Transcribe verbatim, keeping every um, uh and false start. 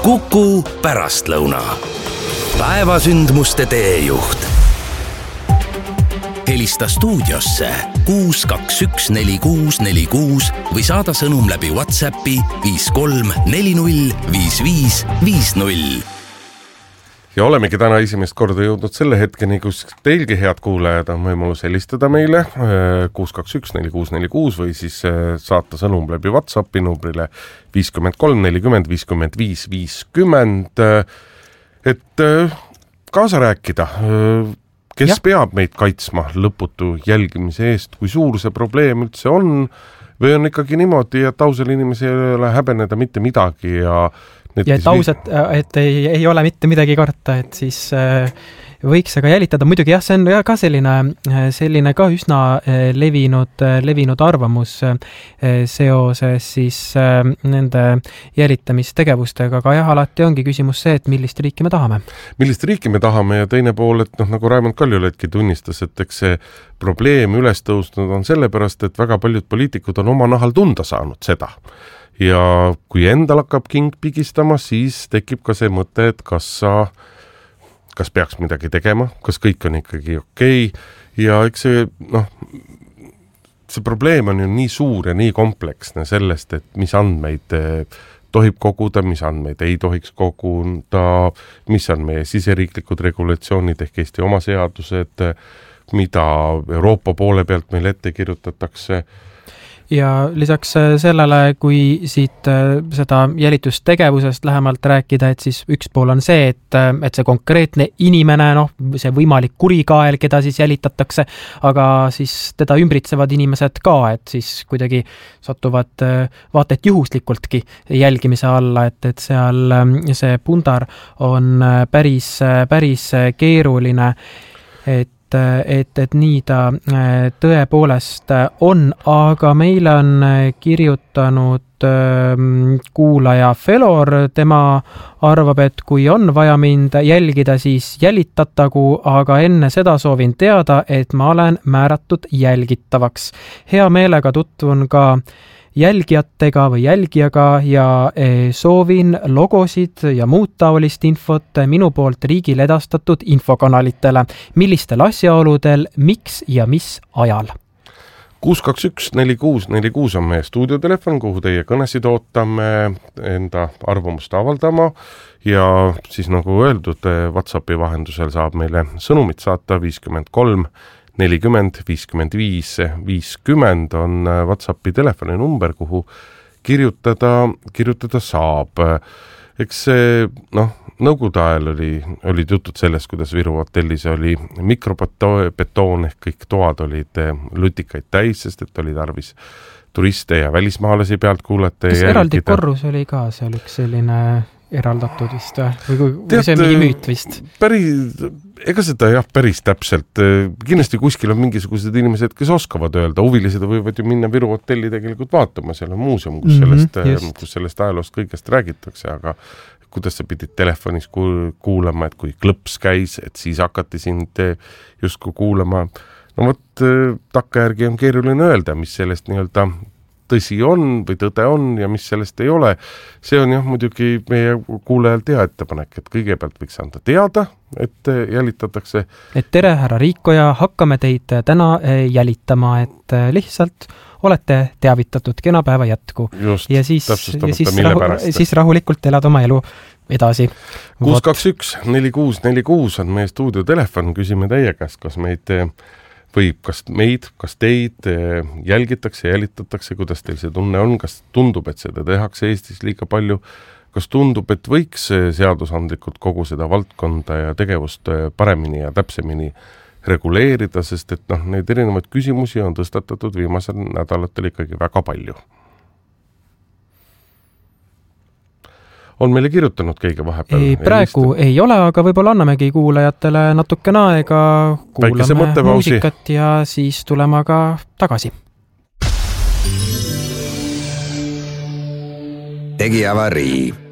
Kuku pärastlõuna. Päevasündmuste teejuht. Helista stuudiosse kuus kaks üks neli kuus neli kuus või saada sõnum läbi WhatsAppi viis kolm neli null viis viis viis null. Ja olemegi täna esimest korda jõudnud selle hetkeni, kus teilgi head kuulajad on võimalus helistada meile kuus kaks üks neli kuus neli kuus või siis saata sõnum läbi WhatsAppi numbrile viis kolm neli null viis viis viis null, et kaasa rääkida, kes ja. peab meid kaitsma lõputu jälgimise eest, kui suur see probleem üldse on, või on ikkagi niimoodi, et ausal inimesel ei ole häbeneda mitte midagi ja ja et ausalt, et ei, ei ole mitte midagi karta, et siis äh, võiks aga jälitada. Muidugi jah, see on ka selline, selline ka üsna levinud, levinud arvamus äh, seoses siis äh, nende jälitamistegevustega, aga jah, alati ongi küsimus see, et millist riiki me tahame. Millist riiki me tahame ja teine pool, et noh, nagu Raimond Kaljulaidki tunnistas, et eks see probleem üles tõusnud on sellepärast, et väga paljud poliitikud on oma nahal tunda saanud seda. Ja kui endal hakkab king pigistama, siis tekib ka see mõte, et kas sa, kas peaks midagi tegema, kas kõik on ikkagi okei. Ja eks see, noh, see probleem on ju nii suur ja nii kompleksne sellest, et mis andmeid tohib koguda, mis andmeid ei tohiks koguda, mis on meie siseriiklikud regulatsioonid ehk Eesti oma seadused, mida Euroopa poole pealt meil ette kirjutatakse. Ja lisaks sellele, kui siit seda jälitustegevusest lähemalt rääkida, et siis üks pool on see, et, et see konkreetne inimene, noh, see võimalik kurikael, keda siis jälitatakse, aga siis teda ümbritsevad inimesed ka, et siis kuidagi satuvad vaata et juhuslikultki jälgimise alla, et, et seal see pundar on päris, päris keeruline, et et, et nii ta tõepoolest on, aga meile on kirjutanud kuulaja Felor, tema arvab, et kui on vaja mind jälgida, siis jälitatagu, aga enne seda soovin teada, et ma olen määratud jälgitavaks. Hea meelega tutvun ka jälgijatega või jälgijaga ja soovin logosid ja muud taolist infot minu poolt riigil edastatud infokanalitele. Millistel asjaoludel, miks ja mis ajal? kuus kaks üks neli kuus neli kuus on meie stuudiotelefon, kuhu teie kõnesid ootame enda arvamust avaldama ja siis nagu öeldud, WhatsAppi vahendusel saab meile sõnumit saata viis kolm nelikümmend viiskümmend viis viiskümmend on WhatsAppi telefoni number, kuhu kirjutada, kirjutada saab. Eks see, noh, nõukogude ajal oli, olid jutud sellest, kuidas Viru hotellis oli mikrobetoon ehk kõik toad olid lutikaid täis, sest et oli tarvis turiste ja välismaalasi pealt kuulata. Kas eraldi korrus oli ka seal üks selline eraldatud vist või, või, või see on mingi müüt vist? Päris, ega seda jah, päris täpselt. Kindlasti kuskil on mingisugused inimesed, kes oskavad öelda. Huvilised võivad ju minna Viru hotelli tegelikult vaatama. Seal on muuseum, kus sellest, mm-hmm, kus sellest ajaloost kõigest räägitakse, aga kuidas sa pidid telefonis kuulama, et kui klõps käis, et siis hakati sind justkui kuulama. No võt, takkajärgi on keeruline öelda, mis sellest nii-öelda tõsi on või tõde on ja mis sellest ei ole. See on jah muidugi meie kuulajal tea ettepanek, et kõigepealt võiks anda teada, et jälitatakse. Et tere, härra Riikoja, hakkame teid täna jälitama, et lihtsalt olete teavitatud, kena päeva jätku. Just, ja siis, ja siis, rahu, siis rahulikult elad oma elu edasi. kuus kaks üks neli kuus neli kuus on meie stuudiotelefon, küsime teie käest, kas meid või kas meid, kas teid jälgitakse, jälitatakse, kuidas teil see tunne on, kas tundub, et seda tehakse Eestis liiga palju, kas tundub, et võiks seadusandlikult kogu seda valdkonda ja tegevust paremini ja täpsemini reguleerida, sest et noh, neid erinevaid küsimusi on tõstatatud viimasel nädalatel ikkagi väga palju. On meile kirjutanud keegi vahepeal? Ei, praegu ei, ei ole, aga võib-olla annamegi kuulajatele natukene aega, kuulame muusikat ja siis tuleme ka tagasi. Tegiavarii.